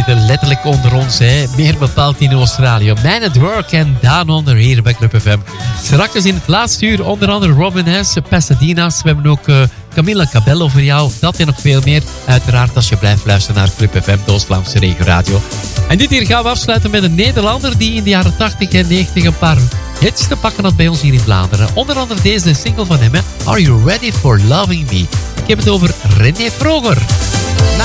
zitten letterlijk onder ons, hè. Meer bepaald in Australië. Man at Work en Down Under hier bij Club FM. Straks in het laatste uur onder andere Robin Hess, Pasadena's. We hebben ook Camilla Cabello voor jou. Dat en nog veel meer. Uiteraard als je blijft luisteren naar Club FM, de Oost-Vlaamse regio radio. En dit hier gaan we afsluiten met een Nederlander die in de jaren 80 en 90 een paar hits te pakken had bij ons hier in Vlaanderen. Onder andere deze single van hem, hè. Are You Ready For Loving Me? Ik heb het over René Vroger.